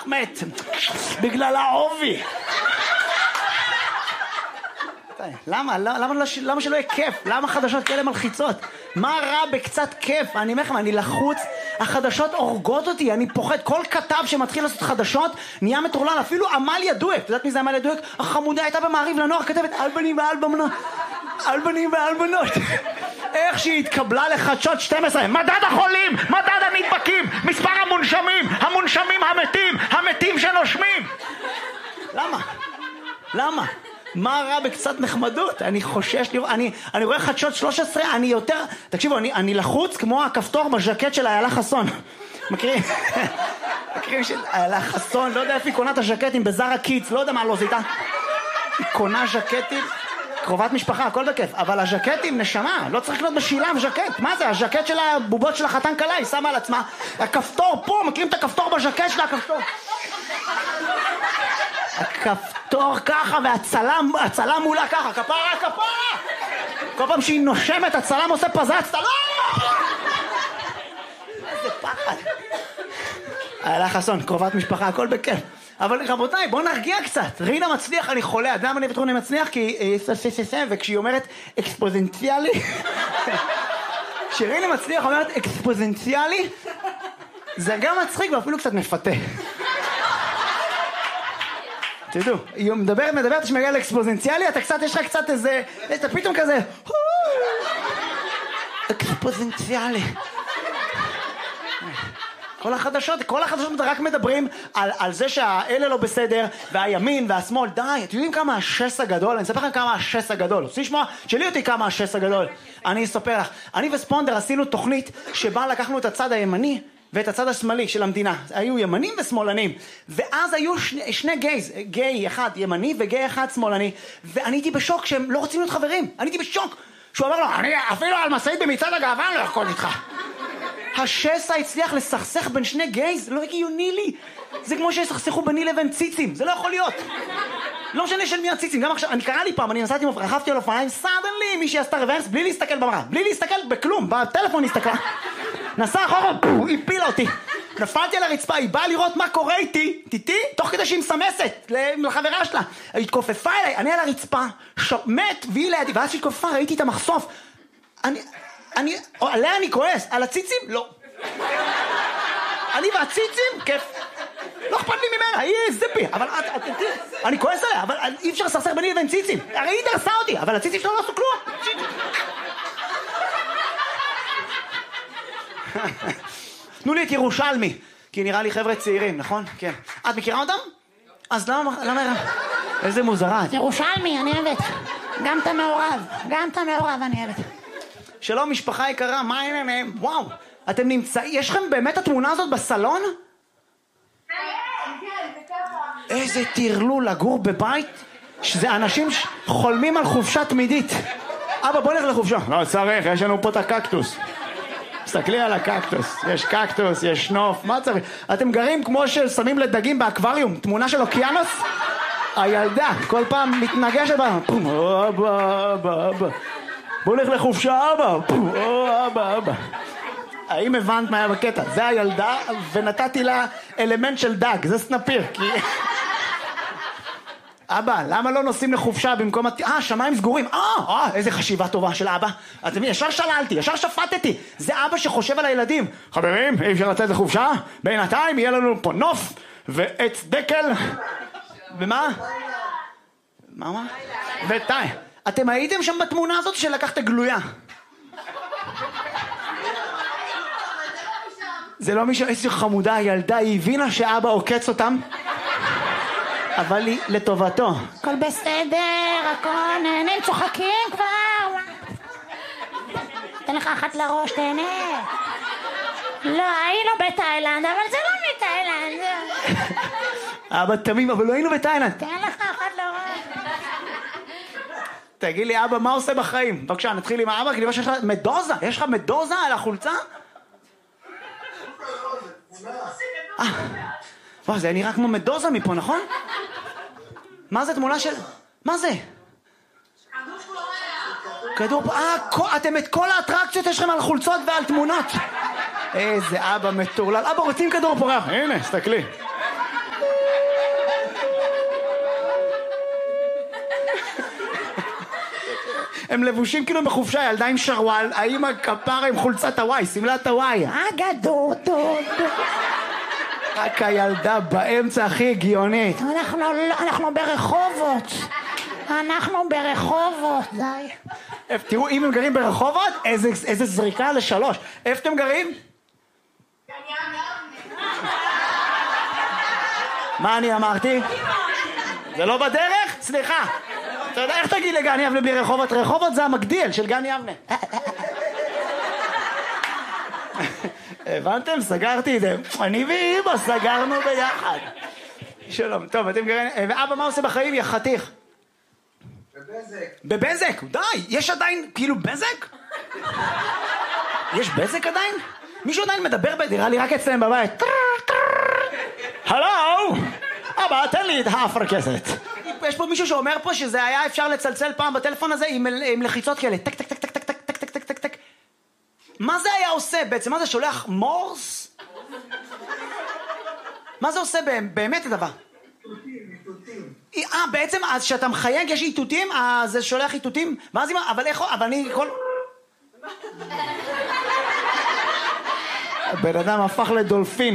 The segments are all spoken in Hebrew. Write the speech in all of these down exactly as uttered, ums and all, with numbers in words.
המטבח מת. בגלל העובי. למה? למה, לא, למה שלא יהיה כיף? למה חדשות כאלה מלחיצות? מה רע בקצת כיף? אני אומר לכם, אני לחוץ, החדשות הורגות אותי, אני פוחד. כל כתב שמתחיל לעשות חדשות נהיה מטורלל, אפילו עמליה דואק. אתה יודעת מי זה עמליה דואק? החמודה הייתה במעריב לנוער, כתבת על בנים ועל בנות, על בנים ועל בנות. איך שהיא התקבלה לחדשות שתים עשרה, מדד החולים, מדד הנדבקים, מספר המונשמים, המונשמים המתים, המתים שנושמים. למה? למה? מה רע בקצת נחמדות? אני חושש, אני, אני רואה חדשות שלוש עשרה, אני יותר, תקשיבו, אני, אני לחוץ כמו הכפתור בז'קט של איילה חסון. מכירים? מכירים של איילה חסון, לא יודע איפה היא קונה את הז'קטים, בזרה קיץ, לא יודע מה לא זה איתה. היא קונה ז'קטים, קרובת משפחה, הכל בכיף, אבל הז'קטים, נשמה, לא צריך לקנות בשילם ז'קט. מה זה? הז'קט של הבובות של החתן קלה, היא שמה על עצמה. הכפתור פה, מכירים את הכפתור בז'קט שלה, הכפתור. הכפתור ככה, והצלם, הצלם מולה ככה, כפרה, כפרה! כל פעם שהיא נושמת, הצלם עושה פזץ, לא! איזה פחד. איילה חסון, קרובת משפחה, הכל בכיף. אבל רבותיי, בואו נרגיע קצת. רינה מצליח, אני חולה. אדם אני בטוח אני מצליח, כי... וכשהיא אומרת אקספוזנציאלי... כשרינה מצליח אומרת אקספוזנציאלי, זה גם מצחיק ואפילו קצת מפתה. תדעו, היא מדברת, מדברת, שמגיע לאקספוזנציאלי, אתה קצת, יש לך קצת איזה... אתה פתאום כזה... אקספוזנציאלי. כל החדשות, כל החדשות רק מדברים על, על זה שהאלה לא בסדר, והימין והשמאל, די, אתם יודעים כמה השס הגדול? אני אספר לכם כמה השס הגדול. רוצים לשמוע? שלי אותי כמה השס הגדול. אני אספר לך. אני וספונדר עשינו תוכנית שבה לקחנו את הצד הימני ואת הצד השמאלי של המדינה. היו ימנים ושמאלנים. ואז היו שני, שני גייז, גיי אחד ימני וגיי אחד שמאלני. ואני הייתי בשוק שהם לא רוצים להיות חברים. אני הייתי בשוק. שהוא אמר לו, אני אפילו על מסעית במצעד הגאווה אני לא יכול איתך. השסע הצליח לסכסך בין שני גייז, לא הגיוני לי. זה כמו שסכסכו ביני לבין ציצים, זה לא יכול להיות. לא משנה של מי הציצים, גם עכשיו, אני קרא לי פעם, אני נסעתי, רכבתי על אופניים, סדנלי, מישהי עשתה רוורס, בלי להסתכל במראה, בלי להסתכל בכלום, בטלפון הסתכלה. נסע אחורה, הפילה אותי. נפלתי על הרצפה, היא באה לראות מה קורה איתי, איתי, תוך כדי שהיא מסמסת לחברה שלה. היא התכופפה אליי, אני על הרצפה, מת, והיא לידי, ואז שהיא התכופפה, ראיתי את המחשוף. אני... אני, עליה אני כועס, על הציצים? לא. אני והציצים? כיף. לא אכפת לי ממנה, היא זיפי. אבל אני כועס עליה, אבל אי אפשר לסכסך ביני לבין ציצים. הרי היא דרסה אותי, אבל הציצים שלו לא עשו כלום. תנו לי את ירושלמי, כי נראה לי חבר'ה צעירים, נכון? כן. את מכירה אותם? אז למה, למה... איזה מוזרה. ירושלמי, אני אוהבת. גם את המעורב, גם את המעורב אני אוהבת. שלום משפחה יקרה, מה העניינים? וואו, אתם נמצאים, יש לכם באמת התמונה הזאת בסלון? כן, כן, זה ככה. איזה תרלול לגור בבית, שזה אנשים חולמים על חופשה תמידית. אבא בוא נלך לחופשה. לא צריך, יש לנו פה את הקקטוס. תסתכלי על הקקטוס, יש קקטוס, יש נוף, מה צריך? אתם גרים כמו ששמים לדגים באקווריום, תמונה של אוקיינוס? הילדה, כל פעם מתנגשת בה. אבא, אבא, אבא. בוא נלך לחופשה אבא, או אבא אבא. האם הבנת מה היה בקטע? זה הילדה ונתתי לה אלמנט של דג, זה סנפיר. כי... אבא, למה לא נוסעים לחופשה במקום... אה, שמיים סגורים. אה, אה, איזה חשיבה טובה של אבא. אתם ישר שללתי, ישר שפטתי. זה אבא שחושב על הילדים. חברים, אי אפשר לצאת לחופשה? בינתיים יהיה לנו פה נוף ועץ דקל. ומה? מה מה? וטי. אתם הייתם שם בתמונה הזאת שלקחת גלויה? זה לא מישהו, איזו חמודה הילדה, היא הבינה שאבא עוקץ אותם, אבל היא לטובתו. הכל בסדר, הכל נהנים, צוחקים כבר. תן לך אחת לראש, תהנה. לא, היינו בתאילנד, אבל זה לא מתאילנד. אבא תמים, אבל לא היינו בתאילנד. תן לך אחת לראש. תגיד לי, אבא, מה עושה בחיים? בבקשה, נתחיל עם האבא, כי יש לך מדוזה. יש לך מדוזה על החולצה? אה, וואו, זה נראה כמו מדוזה מפה, נכון? מה זה תמונה של... מה זה? כדור פה... אה, אתם את כל האטרקציות יש לכם על חולצות ועל תמונות. איזה אבא מטורלל. אבא, רוצים כדור פורח? הנה, סתכלי. הם לבושים כאילו בחופשה, ילדה עם שרוואל, האמא כפרה עם חולצת הוואי, סמלת הוואי. אגדו, דו, דו. רק הילדה באמצע הכי הגיונית. אנחנו, אנחנו ברחובות. אנחנו ברחובות, די. תראו, אם הם גרים ברחובות, איזה, איזה זריקה לשלוש. איפה אתם גרים? מה אני אמרתי? זה לא בדרך? סליחה. אתה יודע איך תגיד לגן יבנה בלי רחובות? רחובות זה המגדיל של גן יבנה. הבנתם? סגרתי את זה. אני ואמא סגרנו ביחד. שלום. טוב, אתם גרים... ואבא מה עושה בחיים? יא חתיך. בבזק. בבזק? די. יש עדיין כאילו בזק? יש בזק עדיין? מישהו עדיין מדבר בדירה לי רק אצלם בבית. הלו! אבא, תן לי את האפרכסת. יש פה מישהו שאומר פה שזה היה אפשר לצלצל פעם בטלפון הזה עם, עם לחיצות כאלה. טק, טק, טק, טק, טק, טק, טק, טק, טק, טק. מה זה היה עושה בעצם? מה זה שולח מורס? מה זה עושה באמת הדבר? איתותים, איתותים. אה, בעצם, אז שאתה מחייג יש איתותים, אז זה שולח איתותים, ואז אם, אבל איך, אבל אני כל... הבן אדם הפך לדולפין.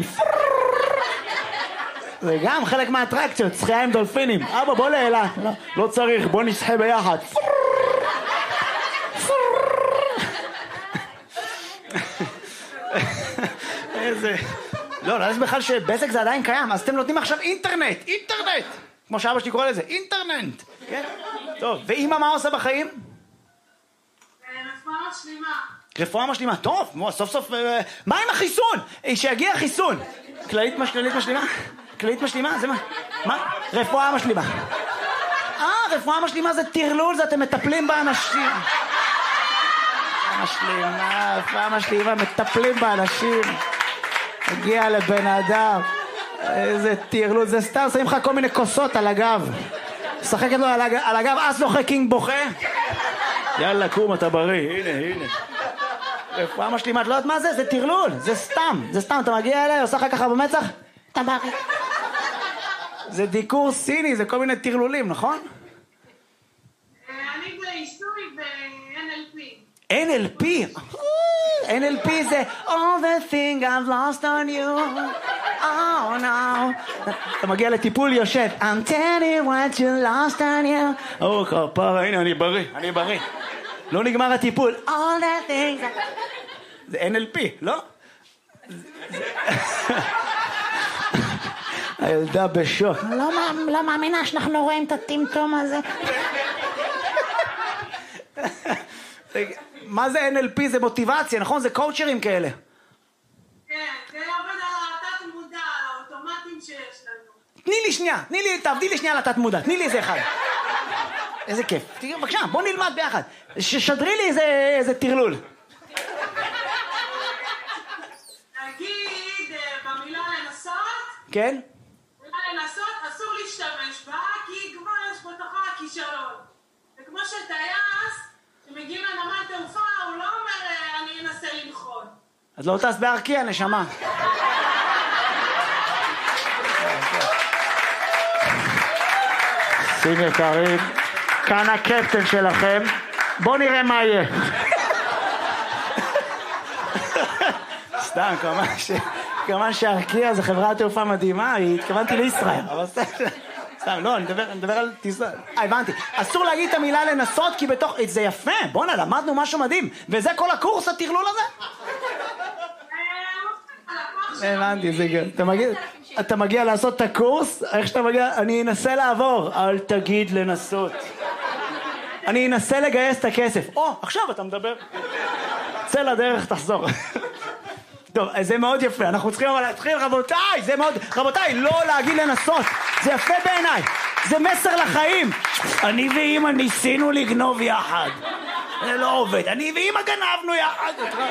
זה גם חלק מהאטרקציות, שחייה עם דולפינים. אבא, בוא לאלה. לא, לא צריך, בוא נשחה ביחד. איזה... לא, לא יודעת בכלל שבזק זה עדיין קיים, אז אתם נותנים עכשיו אינטרנט, אינטרנט! כמו שאבא שלי קורא לזה, אינטרנט! כן? טוב, ואמא מה עושה בחיים? רפואה משלימה. רפואה משלימה, טוב, סוף סוף... מה עם החיסון? שיגיע החיסון! כללית משלימה? כללית משלימה? זה מה? מה? רפואה משלימה. אה, רפואה משלימה זה טרלול, זה אתם מטפלים באנשים. משלימה, רפואה משלימה, מטפלים באנשים. הגיע לבן אדם. איזה טרלול, זה סתם, שמים לך כל מיני כוסות על הגב. שחקת לו על הגב, אז לא חקינג בוכה. יאללה, קום, אתה בריא, הנה, הנה. רפואה משלימה, את לא יודעת מה זה? זה טרלול, זה סתם, זה סתם, אתה מגיע אליי, עושה לך ככה במצח? אתה בריא. זה דיקור סיני, זה כל מיני טרלולים, נכון? אני בעיסוי ב-אן אל פי. אן אל פי? אן אל פי זה All the thing I've lost on you Oh no אתה מגיע לטיפול יושב I'm telling what you lost on you או כפרה, הנה אני בריא, אני בריא לא נגמר הטיפול All the things זה אן אל פי, לא? הילדה בשוק לא מאמינה שאנחנו רואים את הטמטום הזה. מה זה אן אל פי? זה מוטיבציה, נכון? זה קואוצ'רים כאלה. כן, זה עובד על התת מודע, על האוטומטים שיש לנו. תני לי שנייה, תני לי, תעבדי לי שנייה על התת מודע, תני לי איזה אחד. איזה כיף. תראי, בבקשה, בוא נלמד ביחד. ששדרי לי איזה, איזה טרלול. נגיד, במילה לנסות, כן? במילה לנסות, אסור להשתמש בה, כי כבר יש בתוכה הכישלון. וכמו שטייס, כשמגיעים לנמל תעופה, הוא לא אומר, אני אנסה לנחות. אז לא טס בארקיע, נשמה. שים יקרים, כאן הקפטן שלכם. בואו נראה מה יהיה. סתם, כמובן ש... כמובן שארקיע זה חברת תעופה מדהימה, התכוונתי לישראל. אבל סתם, לא, אני מדבר, אני מדבר על טיסה. אה, הבנתי. אסור להגיד את המילה לנסות, כי בתוך... זה יפה, בוא'נה, למדנו משהו מדהים. וזה כל הקורס, הטרלול הזה? הבנתי, זה גם. אתה מגיע, אתה מגיע לעשות את הקורס, איך שאתה מגיע, אני אנסה לעבור. אל תגיד לנסות. אני אנסה לגייס את הכסף. או, עכשיו אתה מדבר. צא לדרך, תחזור. טוב, זה מאוד יפה, אנחנו צריכים אבל להתחיל, רבותיי, זה מאוד, רבותיי, לא להגיד לנסות, זה יפה בעיניי, זה מסר לחיים. אני ואמא ניסינו לגנוב יחד, זה לא עובד, אני ואמא גנבנו יחד.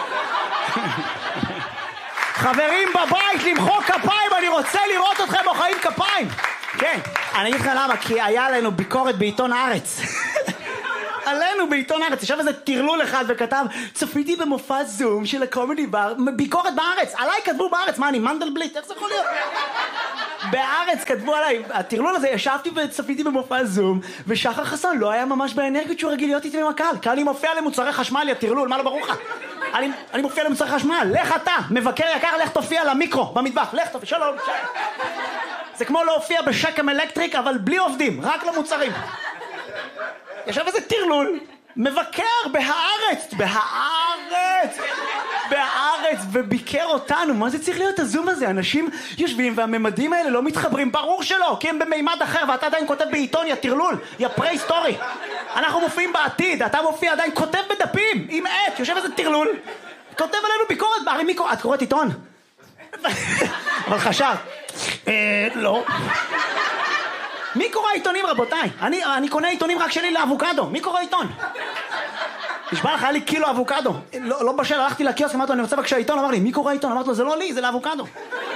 חברים בבית, למחוא כפיים, אני רוצה לראות אתכם מוחאים כפיים. כן, אני אגיד לך למה, כי היה לנו ביקורת בעיתון הארץ. עלינו בעיתון הארץ, ישב איזה טרלול אחד וכתב, צפיתי במופע זום של הקומדי בר, ביקורת בארץ, עליי כתבו בארץ, מה אני, מנדלבליט, איך זה יכול להיות? בארץ כתבו עליי, הטרלול הזה, ישבתי וצפיתי במופע זום, ושחר חסון לא היה ממש באנרגיות שהוא רגיל להיות איתי עם הקהל, כי אני מופיע למוצרי חשמל, יא טרלול, מה לא ברור לך? אני, אני מופיע למוצרי חשמל, לך אתה, מבקר יקר, לך תופיע למיקרו, במטבח, לך תופיע, שלום, שלום. זה כמו להופיע בשקם אלקטריק, אבל בלי עובדים, רק למוצרים. ישב איזה טרלול, מבקר בהארץ, בהארץ, בהארץ, וביקר אותנו. מה זה צריך להיות הזום הזה? אנשים יושבים והממדים האלה לא מתחברים, ברור שלא, כי הם במימד אחר, ואתה עדיין כותב בעיתון, יא טרלול, יא פרה-היסטורי. אנחנו מופיעים בעתיד, אתה מופיע עדיין, כותב בדפים, עם עט, יושב איזה טרלול, כותב עלינו ביקורת, הרי מי קורא? את קוראת עיתון? אבל חשב, אה, לא. מי קורא עיתונים, רבותיי? אני, אני קונה עיתונים רק שלי לאבוקדו. מי קורא עיתון? נשבע לך, היה לי קילו אבוקדו. לא, לא בשל, הלכתי לקיוסק, אמרתי לו, אני רוצה בבקשה עיתון. אמר לי, מי קורא עיתון? אמרתי לו, זה לא לי, זה לאבוקדו.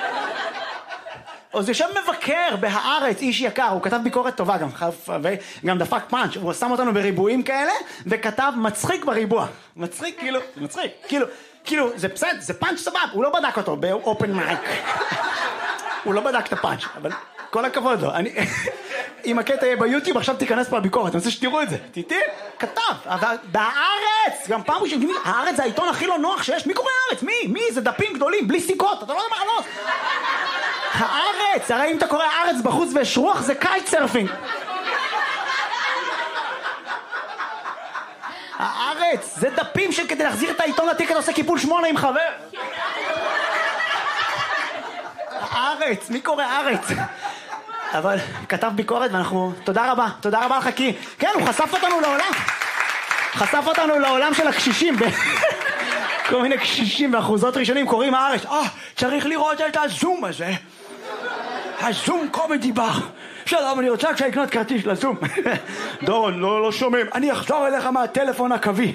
אז יושב מבקר בהארץ, איש יקר, הוא כתב ביקורת טובה גם, וגם דפק פאנץ', הוא שם אותנו בריבועים כאלה, וכתב מצחיק בריבוע. מצחיק, כאילו, מצחיק, כאילו, כאילו, זה בסדר, זה פאנץ' סבב, הוא לא בדק אותו באופן מייק. הוא לא בדק את הפאנץ', אבל כל הכבוד לו. אני, אם הקטע יהיה ביוטיוב, עכשיו תיכנס פה הביקורת, אני רוצה שתראו את זה. תיתי, כתב, אבל בהארץ, גם פעם ראשונה, הארץ זה העיתון הכי לא נוח שיש, מי קורא הארץ? מי? מי? זה דפים גדולים, בלי סיכות, אתה לא יודע מה לענות. הארץ, הרי אם אתה קורא הארץ בחוץ ויש רוח, זה קייט סרפינג. הארץ, זה דפים של כדי להחזיר את העיתון לתיקת עושה קיפול שמונה עם חבר. הארץ, מי קורא הארץ? אבל כתב ביקורת ואנחנו, תודה רבה, תודה רבה לך כי, כן, הוא חשף אותנו לעולם. חשף אותנו לעולם של הקשישים. כל מיני קשישים ואחוזות ראשונים קוראים הארץ. אה, צריך לראות את הזום הזה. הזום קומדי בר. שלום, אני רוצה כשהקנות כרטיס לזום. דורון, לא, לא שומעים. אני אחזור אליך מהטלפון הקווי.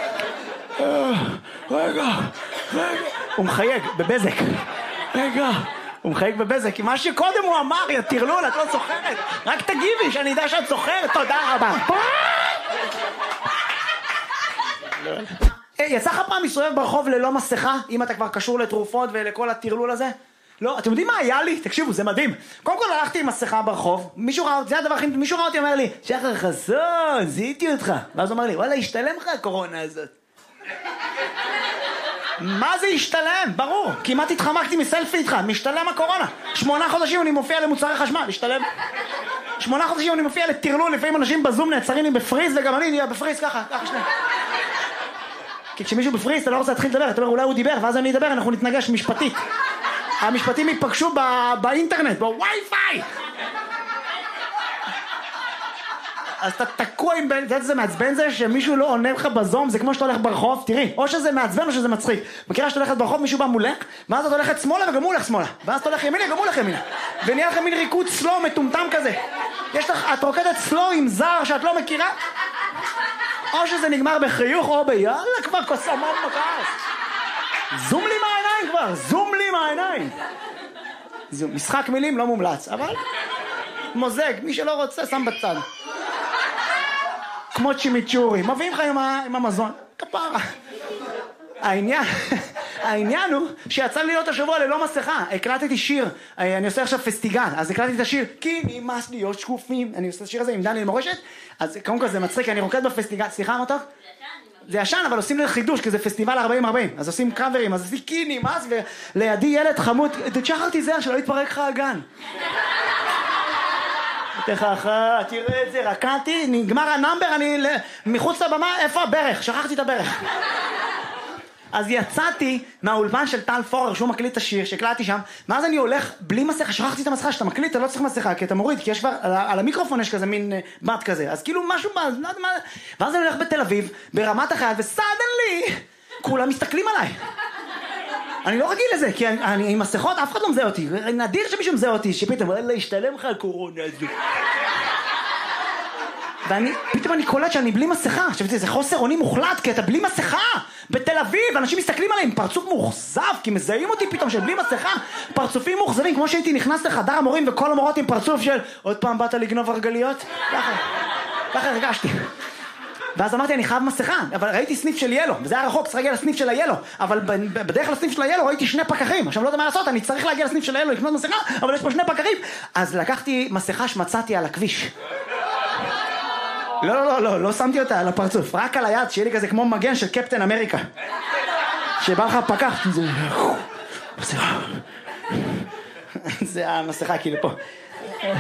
רגע, רגע. הוא מחייג בבזק. רגע. הוא מחייג בבזק, כי מה שקודם הוא אמר, יא טרלול, את לא זוכרת. רק תגיבי שאני יודע שאת זוכרת. תודה רבה. יצא לך פעם מסתובב ברחוב ללא מסכה, אם אתה כבר קשור לתרופות ולכל הטרלול הזה? לא, אתם יודעים מה היה לי? תקשיבו, זה מדהים. קודם כל הלכתי עם מסכה ברחוב, מישהו ראה אותי, זה הדבר הכי, מישהו ראה אותי, אומר לי, שחר חסון, זיהיתי אותך. ואז הוא אומר לי, וואלה, השתלם לך הקורונה הזאת. מה זה השתלם? ברור, כמעט התחמקתי מסלפי איתך, משתלם הקורונה. שמונה חודשים אני מופיע למוצרי חשמל, השתלם. שמונה חודשים אני מופיע לטרלול, לפעמים אנשים בזום נעצרים לי בפריז, וגם אני נהיה בפריז ככה, ככה שנייה. כי כשמישהו בפריז אתה לא רוצה להתחיל לדבר, אתה אומר אולי הוא דיבר, ואז אני אדבר, אנחנו נתנגש משפטית. המשפטים ייפגשו באינטרנט, בווי-פיי. אז אתה תקוע עם בן, זה מעצבן זה שמישהו לא עונה לך בזום, זה כמו שאתה הולך ברחוב, תראי, או שזה מעצבן או שזה מצחיק. מכירה שאתה הולכת ברחוב, מישהו בא מולך, ואז אתה הולכת שמאלה וגם מולך שמאלה, ואז אתה הולך ימינה וגם מולך ימינה, ונהיה לך מין ריקוד סלו מטומטם כזה. יש לך, את רוקדת סלו עם זר שאת לא מכירה, או שזה נגמר בחיוך או ביאללה כבר קוסמות בכעס. זום לי מהעיניים כבר, זום לי מהעיניים. זום, משחק מילים לא מומלץ, אבל מוזג, מי שלא רוצה שם בצד. כמו צ'ימיצ'ורי, מביאים לך עם, ה... עם המזון, כפרה. העניין, העניין הוא שיצא לי להיות השבוע ללא מסכה, הקלטתי שיר, אני עושה עכשיו פסטיגל, אז הקלטתי את השיר, כי נמאס להיות שקופים, אני עושה את השיר הזה עם דני למורשת, אז קודם כל זה מצחיק, אני רוקד בפסטיגל, סליחה מותק? זה ישן, אבל עושים לי חידוש, כי זה פסטיבל ארבעים ארבעים, אז עושים קאברים, אז עשיתי כי נמאס, ולידי ילד חמוד, תשחרתי זה, שלא יתפרק לך הגן. תכחה, תראה את זה, רקעתי, נגמר הנאמבר, אני מחוץ לבמה, איפה הברך? שכחתי את הברך. אז יצאתי מהאולפן של טל פורר, שהוא מקליט את השיר, שהקלטתי שם, ואז אני הולך בלי מסכה, שכחתי את המסכה, שאתה מקליט, אתה לא צריך מסכה, כי אתה מוריד, כי יש כבר, על, על המיקרופון יש כזה מין בת כזה, אז כאילו משהו, לא יודע מה, ואז אני הולך בתל אביב, ברמת החייל, וסדנלי, כולם מסתכלים עליי. אני לא רגיל לזה, כי אני, אני עם מסכות, אף אחד לא מזהה אותי. נדיר שמישהו מזהה אותי, שפתאום, לא ישתלם לך הקורונה הזו. ואני, פתאום אני קולט שאני בלי מסכה. עכשיו, זה חוסר אונים מוחלט, כי אתה בלי מסכה. בתל אביב, אנשים מסתכלים עליהם, פרצוף מוחזב, כי מזהים אותי פתאום שבלי מסכה. פרצופים מוחזבים, כמו שהייתי נכנס לחדר המורים, וכל המורות עם פרצוף של, עוד פעם באת לגנוב הרגליות? ככה, ככה הרגשתי. ואז אמרתי, אני חייב מסכה, אבל ראיתי סניף של ילו, וזה היה רחוק, צריך להגיע לסניף של הילו, אבל בדרך לסניף של הילו ראיתי שני פקחים, עכשיו לא יודע מה לעשות, אני צריך להגיע לסניף של הילו, לקנות מסכה, אבל יש פה שני פקחים, אז לקחתי מסכה שמצאתי על הכביש. לא, לא, לא, לא, לא שמתי אותה על הפרצוף, רק על היד, שיהיה לי כזה כמו מגן של קפטן אמריקה. שבא לך פקח, זה... זה המסכה כאילו פה.